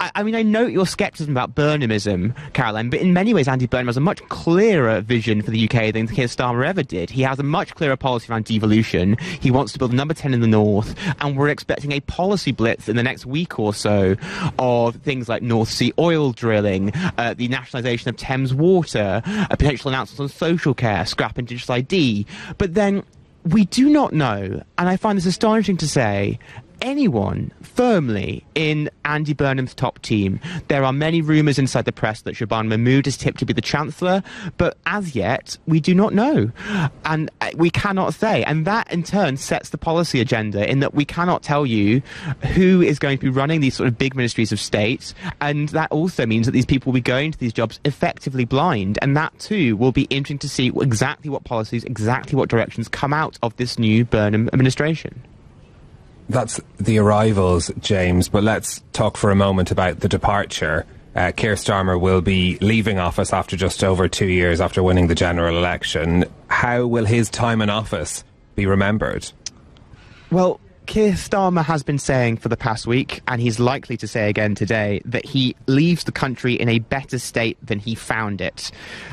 I mean, I note your scepticism about Burnhamism, Caroline, but in many ways, Andy Burnham has a much clearer vision for the UK than Keir Starmer ever did. He has a much clearer policy around devolution. He wants to build number 10 in the north, and we're expecting a policy blitz in the next week or so of things like North Sea oil drilling, the nationalisation of Thames Water, potential announcements on social care, scrapping digital ID. But then we do not know, and I find this astonishing to say, anyone firmly in Andy Burnham's top team. There are many rumours inside the press that Shaban Mahmood is tipped to be the Chancellor, but as yet, we do not know. And we cannot say. And that, in turn, sets the policy agenda in that we cannot tell you who is going to be running these sort of big ministries of state. And that also means that these people will be going to these jobs effectively blind. And that, too, will be interesting to see exactly what policies, exactly what directions come out of this new Burnham administration. That's the arrivals, James, but let's talk for a moment about the departure. Keir Starmer will be leaving office after just over 2 years after winning the general election. How will his time in office be remembered? Well, Keir Starmer has been saying for the past week, and he's likely to say again today, that he leaves the country in a better state than he found it.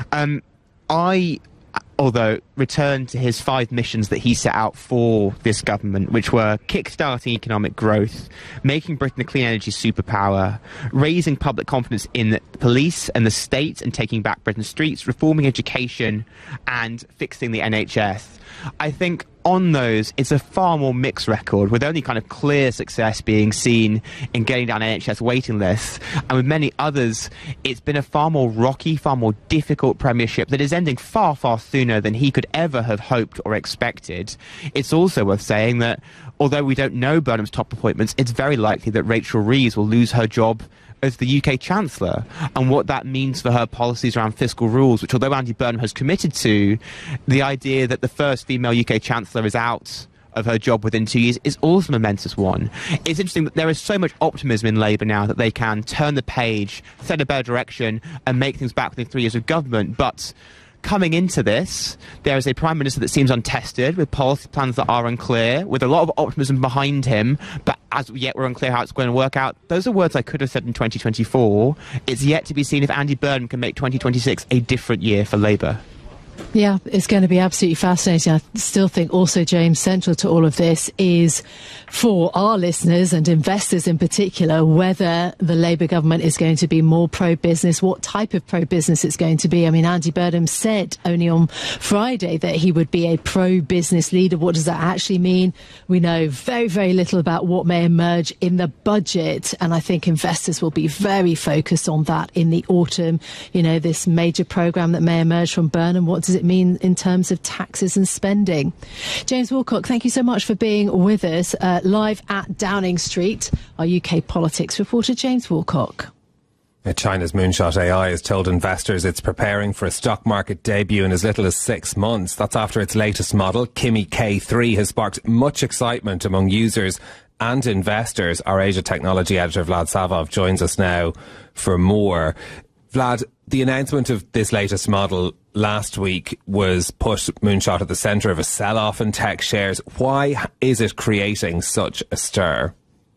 Although returned to his 5 missions that he set out for this government, which were kickstarting economic growth, making Britain a clean energy superpower, raising public confidence in the police and the state and taking back Britain's streets, reforming education and fixing the NHS. I think on those, it's a far more mixed record, with only kind of clear success being seen in getting down NHS waiting lists. And with many others, it's been a far more rocky, far more difficult premiership that is ending far, far sooner than he could ever have hoped or expected. It's also worth saying that, although we don't know Burnham's top appointments, it's very likely that Rachel Reeves will lose her job as the UK Chancellor, and what that means for her policies around fiscal rules, which although Andy Burnham has committed to, the idea that the first female UK Chancellor is out of her job within 2 years is also a momentous one. It's interesting that there is so much optimism in Labour now that they can turn the page, set a better direction and make things back within 3 years of government, but coming into this, there is a Prime Minister that seems untested, with policy plans that are unclear, with a lot of optimism behind him, but as yet we're unclear how it's going to work out. Those are words I could have said in 2024. It's yet to be seen if Andy Burnham can make 2026 a different year for Labour. Yeah, it's going to be absolutely fascinating. I still think also, James, central to all of this is for our listeners and investors in particular, whether the Labour government is going to be more pro-business, what type of pro-business it's going to be. I mean, Andy Burnham said only on Friday that he would be a pro-business leader. What does that actually mean? We know very, very little about what may emerge in the budget, and I think investors will be very focused on that in the autumn. You know, this major programme that may emerge from Burnham. What does it mean in terms of taxes and spending? James Woolcock, thank you so much for being with us live at Downing Street. Our UK politics reporter, James Woolcock. China's Moonshot AI has told investors it's preparing for a stock market debut in as little as 6 months. That's after its latest model, Kimi K3, has sparked much excitement among users and investors. Our Asia technology editor, Vlad Savov, joins us now for more. Vlad, the announcement of this latest model last week was put Moonshot at the centre of a sell-off in tech shares. Why is it creating such a stir?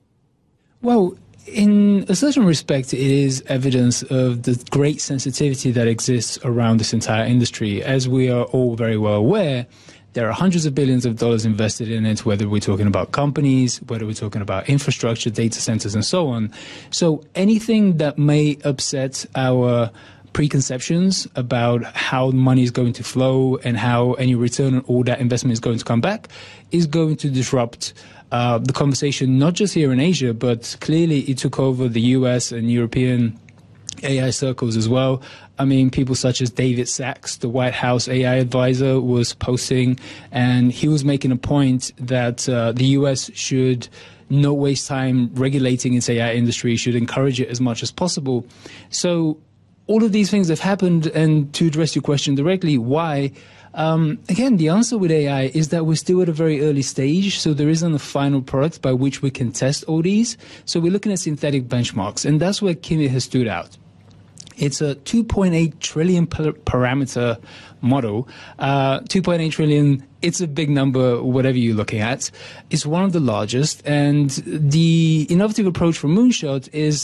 Well, in a certain respect, it is evidence of the great sensitivity that exists around this entire industry. As we are all very well aware, there are hundreds of billions of dollars invested in it, whether we're talking about companies, whether we're talking about infrastructure, data centers, and so on. So anything that may upset our preconceptions about how money is going to flow and how any return on all that investment is going to come back is going to disrupt the conversation, not just here in Asia, but clearly it took over the US and European AI circles as well. I mean, people such as David Sachs, the White House AI advisor, was posting, and he was making a point that the US should not waste time regulating its AI industry, should encourage it as much as possible. So all of these things have happened, and to address your question directly, why? Again, the answer with AI is that we're still at a very early stage, so there isn't a final product by which we can test all these. So we're looking at synthetic benchmarks, and that's where Kimi has stood out. It's a 2.8 trillion parameter model. 2.8 trillion, it's a big number, whatever you're looking at. It's one of the largest, and the innovative approach from Moonshot is